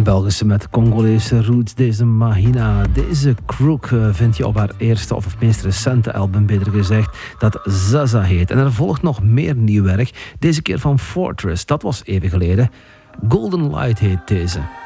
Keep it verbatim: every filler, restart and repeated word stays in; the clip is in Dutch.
Belgische met Congolese roots, deze Mahina. Deze Crook vind je op haar eerste, of het meest recente album, beter gezegd, dat Zaza heet. En er volgt nog meer nieuw werk, deze keer van Fortress. Dat was even geleden. Golden Light heet deze.